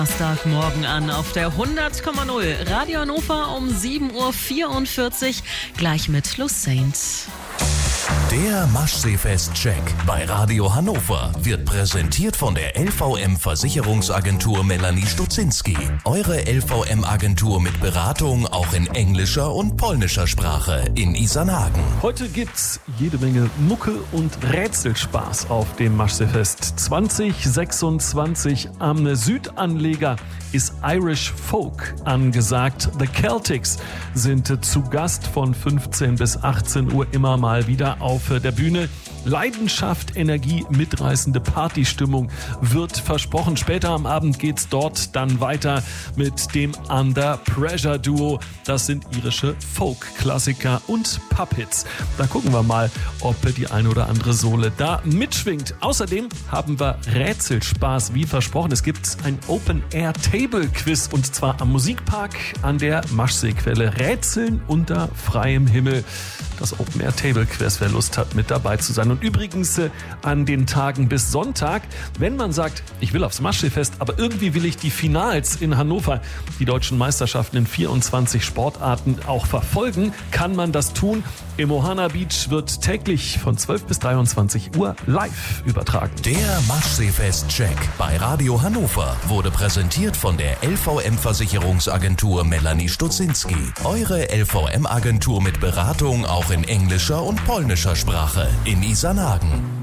Donnerstagmorgen an auf der 100,0 Radio Hannover um 7.44 Uhr, gleich mit Lucent. Der Maschseefest-Check bei Radio Hannover wird präsentiert von der LVM Versicherungsagentur Melanie Stutzinski. Eure LVM-Agentur mit Beratung auch in englischer und polnischer Sprache in Isernhagen. Heute gibt's jede Menge Mucke und Rätselspaß auf dem Maschseefest 2026. Am Südanleger ist Irish Folk angesagt. The Celtics sind zu Gast von 15 bis 18 Uhr immer mal wieder auf der Bühne. Leidenschaft, Energie, mitreißende Partystimmung wird versprochen. Später am Abend geht's dort dann weiter mit dem Under Pressure Duo. Das sind irische Folk-Klassiker und Pub-Hits. Da gucken wir mal, ob die eine oder andere Sohle da mitschwingt. Außerdem haben wir Rätselspaß, wie versprochen. Es gibt ein Open-Air-Table-Quiz und zwar am Musikpark an der Maschseequelle. Rätseln unter freiem Himmel. Das Open-Air-Table-Quiz, wer Lust hat, mit dabei zu sein. Und übrigens an den Tagen bis Sonntag, wenn man sagt, ich will aufs Maschseefest, aber irgendwie will ich die Finals in Hannover, die deutschen Meisterschaften in 24 Sportarten auch verfolgen, kann man das tun. Im Ohana Beach wird täglich von 12 bis 23 Uhr live übertragen. Der Maschseefest-Check bei Radio Hannover wurde präsentiert von der LVM Versicherungsagentur Melanie Stutzinski. Eure LVM-Agentur mit Beratung auch in englischer und polnischer Sprache in Isernhagen.